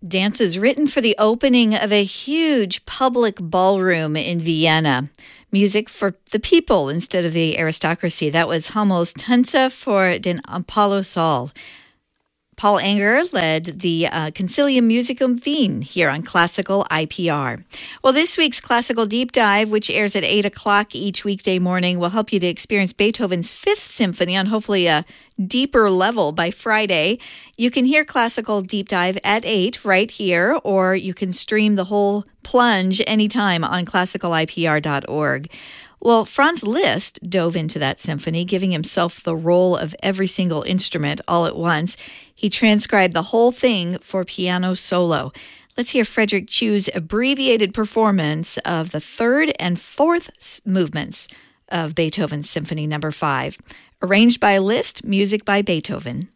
Dances written for the opening of a huge public ballroom in Vienna. Music for the people instead of the aristocracy. That was Hummel's Tänze für den Apollo-Saal. Paul Anger led the Concilium Musicum Wien here on Classical IPR. Well, this week's Classical Deep Dive, which airs at 8 o'clock each weekday morning, will help you to experience Beethoven's Fifth Symphony on hopefully a deeper level by Friday. You can hear Classical Deep Dive at 8 right here, or you can stream the whole plunge anytime on classicalipr.org. Well, Franz Liszt dove into that symphony, giving himself the role of every single instrument all at once. He transcribed the whole thing for piano solo. Let's hear Frederick Chu's abbreviated performance of the third and fourth movements of Beethoven's Symphony No. 5. Arranged by Liszt, music by Beethoven.